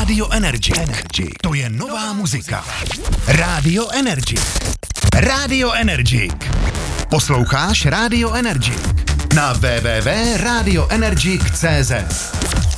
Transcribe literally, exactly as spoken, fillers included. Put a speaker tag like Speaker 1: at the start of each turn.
Speaker 1: Radio Energy. Energy. To je nová muzika. Radio Energy. Radio Energy. Posloucháš Radio Energy na w w w tečka radio energy tečka c z.